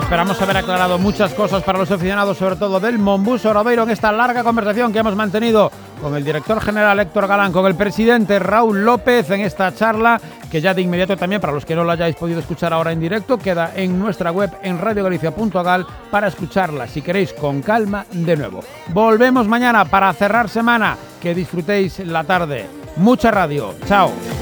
Esperamos haber aclarado muchas cosas para los aficionados, sobre todo del Monbus Obradoiro, en esta larga conversación que hemos mantenido con el director general Héctor Galán, con el presidente Raúl López, en esta charla que ya de inmediato también, para los que no la hayáis podido escuchar ahora en directo, queda en nuestra web en radiogalicia.gal para escucharla, si queréis, con calma de nuevo. Volvemos mañana para cerrar semana. Que disfrutéis la tarde. Mucha radio. Chao.